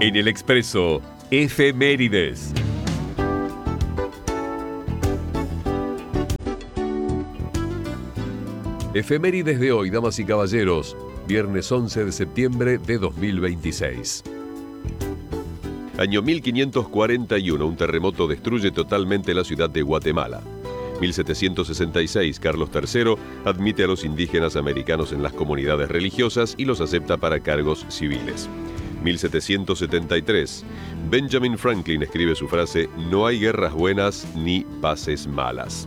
En el Expreso, efemérides. Efemérides de hoy, damas y caballeros, viernes 11 de septiembre de 2026. Año 1541, un terremoto destruye totalmente la ciudad de Guatemala. 1766, Carlos III admite a los indígenas americanos en las comunidades religiosas y los acepta para cargos civiles. 1773, Benjamin Franklin escribe su frase «No hay guerras buenas ni paces malas».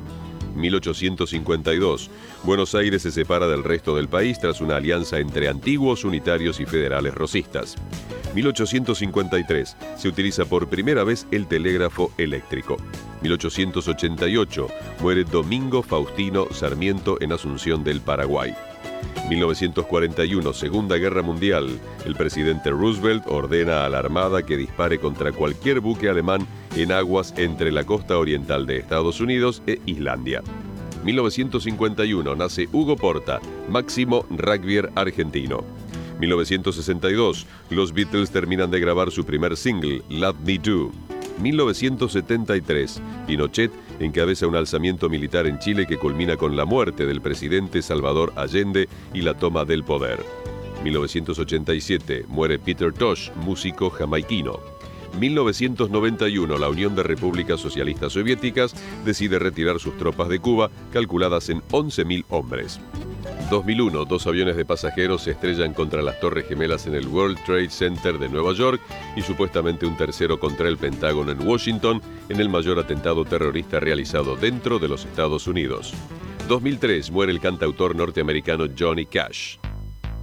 1852, Buenos Aires se separa del resto del país tras una alianza entre antiguos unitarios y federales rosistas. 1853, se utiliza por primera vez el telégrafo eléctrico. 1888, muere Domingo Faustino Sarmiento en Asunción del Paraguay. 1941, Segunda Guerra Mundial. El presidente Roosevelt ordena a la Armada que dispare contra cualquier buque alemán en aguas entre la costa oriental de Estados Unidos e Islandia. 1951, nace Hugo Porta, máximo rugbyer argentino. 1962, los Beatles terminan de grabar su primer single, Love Me Do. 1973, Pinochet encabeza un alzamiento militar en Chile que culmina con la muerte del presidente Salvador Allende y la toma del poder. 1987, muere Peter Tosh, músico jamaiquino. 1991, la Unión de Repúblicas Socialistas Soviéticas decide retirar sus tropas de Cuba, calculadas en 11.000 hombres. 2001, dos aviones de pasajeros se estrellan contra las Torres Gemelas en el World Trade Center de Nueva York y supuestamente un tercero contra el Pentágono en Washington, en el mayor atentado terrorista realizado dentro de los Estados Unidos. 2003, muere el cantautor norteamericano Johnny Cash.